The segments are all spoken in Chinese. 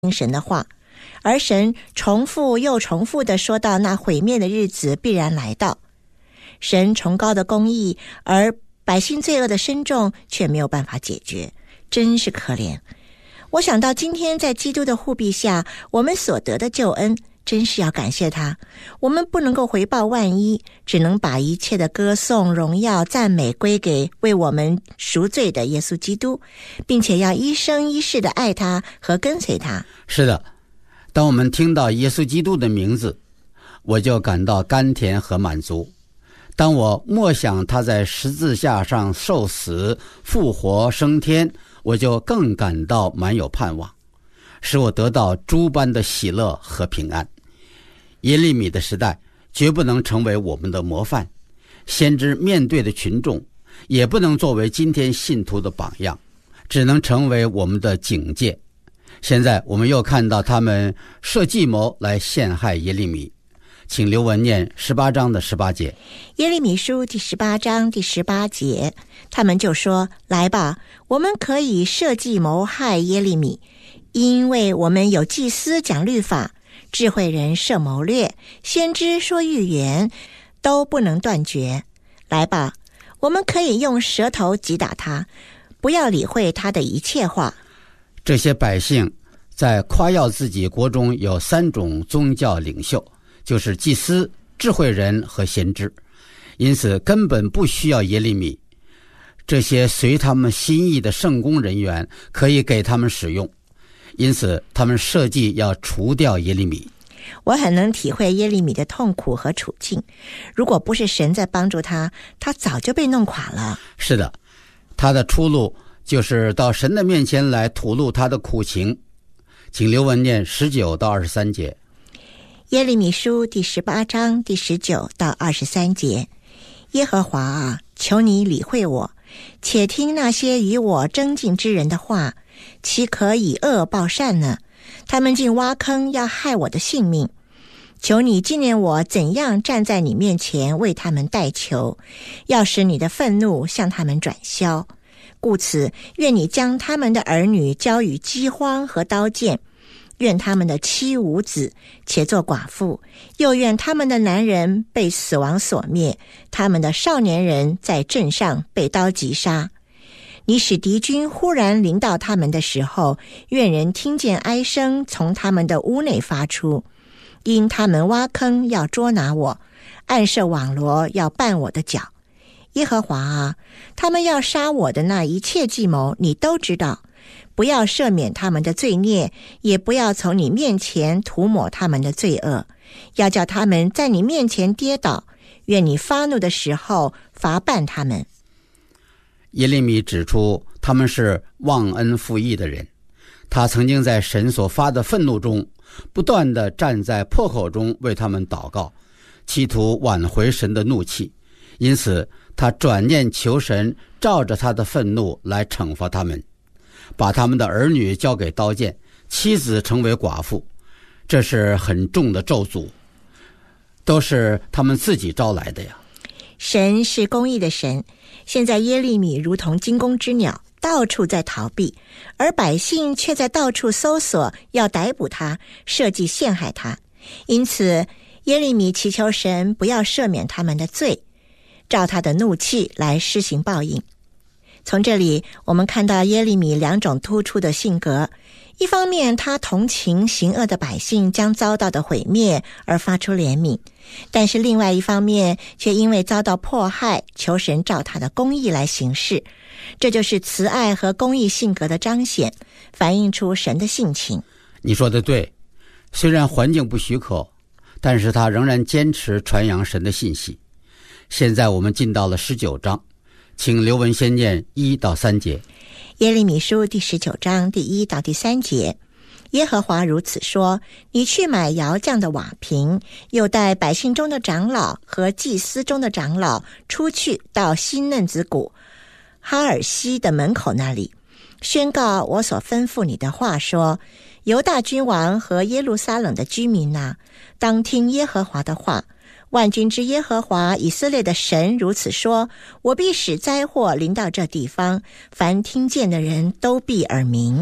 神的话，而神重复又重复地说到那毁灭的日子必然来到。神崇高的公义，而百姓罪恶的深重却没有办法解决，真是可怜。我想到今天在基督的护庇下，我们所得的救恩，真是要感谢他。我们不能够回报万一，只能把一切的歌颂、荣耀、赞美归给为我们赎罪的耶稣基督，并且要一生一世的爱他和跟随他。 是的，当我们听到耶稣基督的名字，我就感到甘甜和满足。当我默想他在十字架上受死、复活、升天，我就更感到满有盼望，使我得到诸般的喜乐和平安。耶利米的时代绝不能成为我们的模范，先知面对的群众也不能作为今天信徒的榜样，只能成为我们的警戒。现在我们又看到他们设计谋来陷害耶利米，请刘文念18章的18节。 耶利米书第18章第18节，他们就说：来吧，我们可以设计谋害耶利米，因为我们有祭司讲律法，智慧人设谋略，先知说预言，都不能断绝。来吧，我们可以用舌头击打他，不要理会他的一切话。 这些百姓在夸耀自己国中有3种宗教领袖，就是祭司、智慧人和先知，因此根本不需要耶利米。这些随他们心意的圣工人员可以给他们使用，因此他们设计要除掉耶利米。 我很能体会耶利米的痛苦和处境，如果不是神在帮助他，他早就被弄垮了。 是的，他的出路就是到神的面前来吐露他的苦情。请刘文念19到23节。 耶利米书第18章第19到23节。耶和华啊，求你理会我，且听那些与我争竞之人的话，岂可以恶报善呢？他们竟挖坑要害我的性命。求你纪念我怎样站在你面前为他们代求，要使你的愤怒向他们转消。故此，愿你将他们的儿女交与饥荒和刀剑，愿他们的妻无子，且做寡妇，又愿他们的男人被死亡所灭，他们的少年人在阵上被刀击杀。你使敌军忽然临到他们的时候，愿人听见哀声从他们的屋内发出，因他们挖坑要捉拿我，暗设网罗要绊我的脚。耶和华啊，他们要杀我的那一切计谋你都知道，不要赦免他们的罪孽，也不要从你面前涂抹他们的罪恶，要叫他们在你面前跌倒，愿你发怒的时候罚办他们。 耶利米指出他们是忘恩负义的人，他曾经在神所发的愤怒中不断地站在破口中为他们祷告，企图挽回神的怒气，因此他转念求神照着他的愤怒来惩罚他们，把他们的儿女交给刀剑，妻子成为寡妇。这是很重的咒诅，都是他们自己招来的呀。 神是公义的神，现在耶利米如同惊弓之鸟，到处在逃避，而百姓却在到处搜索，要逮捕他，设计陷害他。因此耶利米祈求神不要赦免他们的罪，照他的怒气来施行报应。从这里我们看到耶利米2种突出的性格，一方面他同情行恶的百姓将遭到的毁灭而发出怜悯，但是另外一方面却因为遭到迫害，求神照他的公义来行事。这就是慈爱和公义性格的彰显，反映出神的性情。 你说的对，虽然环境不许可，但是他仍然坚持传扬神的信息。现在我们进到了19章，请刘文先念1到3节。 耶利米书第19章第1到第3节。耶和华如此说：你去买窑匠的瓦瓶，又带百姓中的长老和祭司中的长老出去到西嫩子谷哈尔西的门口那里，宣告我所吩咐你的话，说：犹大君王和耶路撒冷的居民啊，当听耶和华的话。万军之耶和华以色列的神如此说：我必使灾祸临到这地方，凡听见的人都必耳鸣。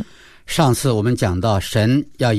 上次我们讲到神要